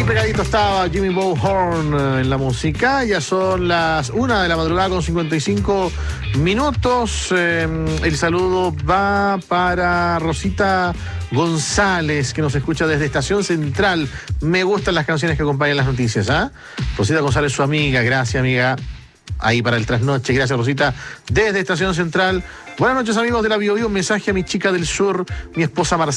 pegadito estaba Jimmy Bowhorn en la música. Ya son las 1 de la madrugada con 55 minutos. El saludo va para Rosita González, que nos escucha desde Estación Central. Me gustan las canciones que acompañan las noticias, ¿ah? Rosita González, su amiga. Gracias, amiga. Ahí para el trasnoche. Gracias, Rosita. Desde Estación Central. Buenas noches, amigos de la Bio Bio. Un mensaje a mi chica del sur, mi esposa Marcela.